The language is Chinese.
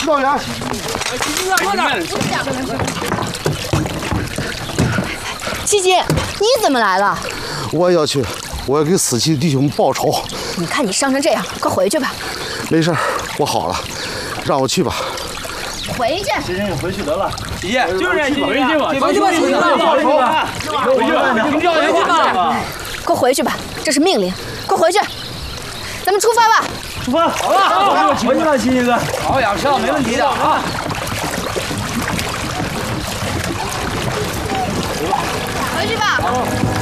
去道员。 七姐，你怎么来了？ 我也要去，我要给死去的弟兄报仇。 你看你伤成这样，快回去吧。 没事，我好了，让我去吧。 回去。 先生，回去得了。 姐姐，就是回去吧， 回去吧，回去吧，报仇吧，回去吧， 快回去吧，这是命令，快回去。咱们出发吧。 出发，好了，回去吧，星星哥， 好好养伤，没问题的啊。 回去吧。